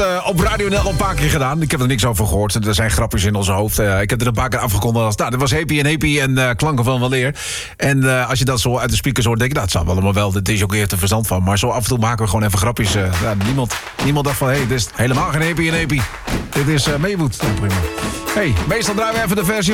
Op Radio NL een paar keer gedaan. Ik heb er niks over gehoord. Er zijn grapjes in onze hoofd. Ik heb er een paar keer afgekondigd als... Nou, dat was Happy en klanken van weleer. En als je dat zo uit de speakers hoort, denk je... Nou, het zal allemaal wel, dit is ook eerst er verstand van. Maar zo af en toe maken we gewoon even grapjes. Niemand dacht van, dit is helemaal geen Happy. Dit is Maywood. Ja, prima. Meestal draaien we even de versie